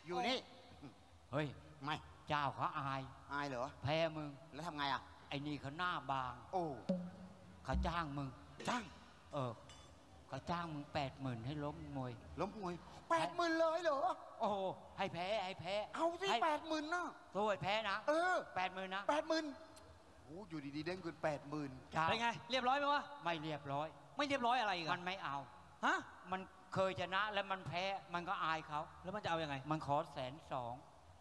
อยู่นี่เฮ้ยไม่เจ้าเขาอายเหรอแพ้มึงแล้วทำไงอ่ะไอ้นี่เขาหน้าบางโอ้เขาจ้างมึงจ้างเขาจ้างมึง80,000ให้ล้มมวย 80,000เลยเหรอโอ้ให้แพ้เอาสิ80,000นะตัวแพ้นะ80,000นะ 80,000โอ้อยู่ดีๆเด้งเกิน80,000 เป็นไงเรียบร้อยไหมวะไม่เรียบร้อยอะไรอีกมันไม่เอาฮะมันเคยชนะแล้วมันแพ้มันก็อายเขาแล้วมันจะเอายังไงมันขอ120,000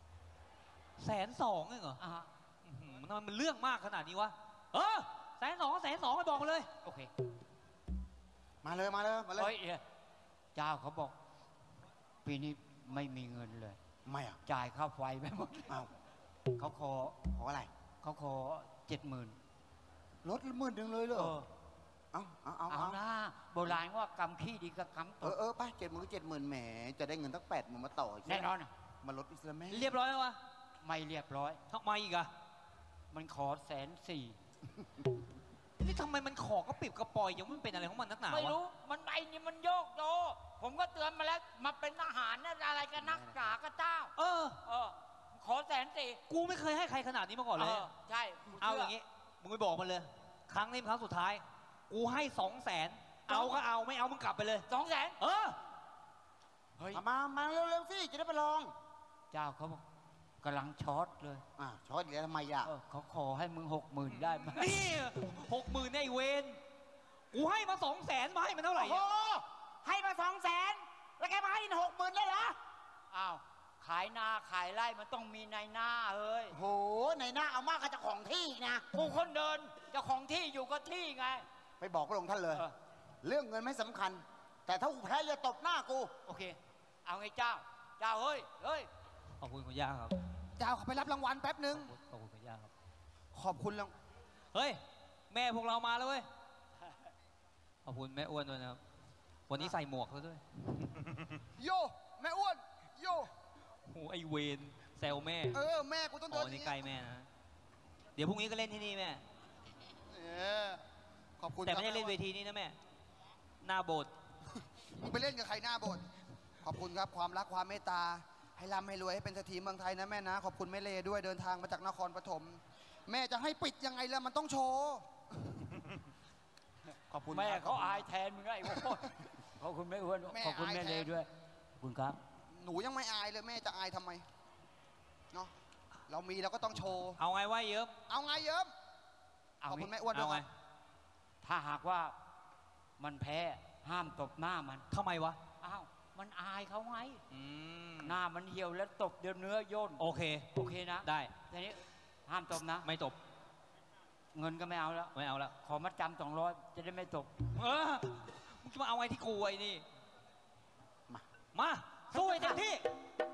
120,000เองเหรอมันเรื่องมากขนาดนี้วะ120,000ให้บอกมาเลยโอเคมาเลยเฮ้ยเจ้าเขาบอกปีนี้ไม่มีเงินเลยไม่อ่ะจ่ายค่าไฟไปหมดเขาขออะไรเขาขอ70,000 ลด10,000เลยเหรอเอาหน้าโบราณว่ากำขี้ดีกับกำตดไป70,000แหมจะได้เงินตั้ง80,000มาต่อแน่นอนมาลดอิสลามเรียบร้อยแล้ววะไม่เรียบร้อยทำไมอีกอะมันขอ140,000 นี่ทำไมมันขอกระปิบกระปอยยังมันเป็นอะไรของมันนักหนาวะไม่รู้มันไอ้นี่มันโยกโยผมก็เตือนมาแล้วมาเป็นทหารนั่นอะไรกันนักหนากระเจ้าขอ140,000 กูไม่เคยให้ใครขนาดนี้มาก่อนเลยใช่เอาอย่างนี้มึงไปบอกมันเลยครั้งนี้ครั้งสุดท้ายกูให้200,000เอาก็เอาไม่เอามึงกลับไปเลย 200,000 เฮ้ยมาเร็วๆสิจะได้ไปลองเจ้าเขาบอกกำลังช็อตเลยช็อตอีกแล้วทำไมอ่ะเขาขอให้มึง60,000ได้ไหมนี่60,000ในเวนกูให้มา200,000มาให้มันเท่าไหร่ให้มา200,000แล้วแกมาให้60,000ได้เหรออ้าวขายนาขายไร่มันต้องมีนายหน้าเฮ้ยโหนายหน้าเอามากกับเจ้าของที่นะผู้คนเดินเจ้าของที่อยู่กับที่ไงไปบอกพระองค์ท่านเลยเรื่องเงินไม่สำคัญแต่ถ้ากูแพ้อย่าตบหน้ากูโอเคเอาไงเจ้าเฮ้ยขอบคุณคุณย่าครับเจ้าไปรับรางวัลแป๊บนึงขอบคุณคุณย่าครับขอบคุณแล้วเฮ้ยแม่พวกเรามาแล้วเว้ยขอบคุณแม่อ้วนด้วยนะครับวันนี้ใส่หมวกแล้วด้วยโยแม่อ้วนโยโอ้ไอเวนแซวแม่แม่กูต้องเดินนี่ใกล้แม่นะเดี๋ยวพรุ่งนี้ก็เล่นที่นี่แม่ขอบคุณแต่ไม่ได้เล่นเวทีนี้นะแม่หน้าโบสถ์มึงไปเล่นกับใครหน้าโบสถ์ขอบคุณครับความรักความเมตตาให้ร่ำให้รวยให้เป็นเศรษฐีเมืองไทยนะแม่นะขอบคุณแม่เลด้วยเดินทางมาจากนครปฐมแม่จะให้ปิดยังไงล่ะมันต้องโชว์ขอบคุณแม่เขาอายแทนมึงไงขอบคุณแม่อ้วนขอบคุณแม่เลด้วยขอบคุณครับหนูยังไม่อายเลยแม่จะอายทำไมเนาะเรามีเราก็ต้องโชว์เอาไงวะเยิ้มเอาไงเยิ้มขอบคุณแม่อ้วนด้วยถ้าหากว่ามันแพ้ห้ามตบหน้ามันทำไมวะมันอายเขาไงหน้ามันเหี่ยวแล้วตบเดี๋ยวเนื้อย่นโอเคนะได้ทีนี้ห้ามตบนะไม่ตบเงินก็ไม่เอาแล้วขอมัดจำ200จะได้ไม่ตบมึงจะมาเอาไงที่กูไอ้นี่มาสู้ให้เต็มที่